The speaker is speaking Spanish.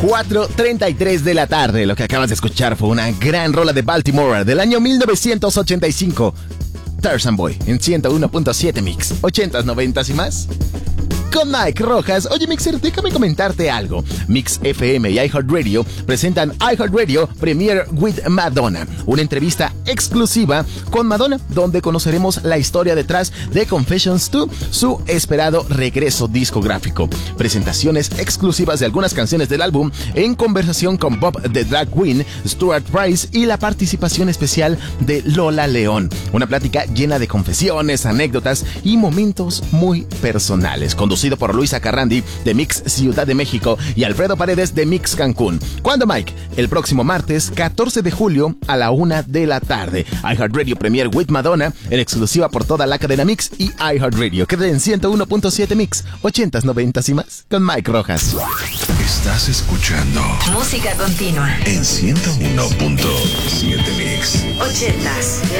4:33 de la tarde. Lo que acabas de escuchar fue una gran rola de Baltimore del año 1985. Tarzan Boy en 101.7 Mix. 80s, 90s y más. Con Mike Rojas. Oye, Mixer, déjame comentarte algo. Mix FM y iHeartRadio presentan iHeartRadio Premiere with Madonna, una entrevista exclusiva con Madonna, donde conoceremos la historia detrás de Confessions 2, su esperado regreso discográfico. Presentaciones exclusivas de algunas canciones del álbum, en conversación con Bob the Drag Queen, Stuart Price y la participación especial de Lola León. Una plática llena de confesiones, anécdotas y momentos muy personales. Conducido por Luisa Carrandi de Mix Ciudad de México y Alfredo Paredes de Mix Cancún. ¿Cuándo, Mike? El próximo martes 14 de julio a la 1 de la tarde. iHeartRadio Premiere with Madonna en exclusiva por toda la cadena Mix y iHeartRadio. Queda en 101.7 Mix, 80s, 90s y más con Mike Rojas. Estás escuchando música continua en 101.7 Mix. 80s,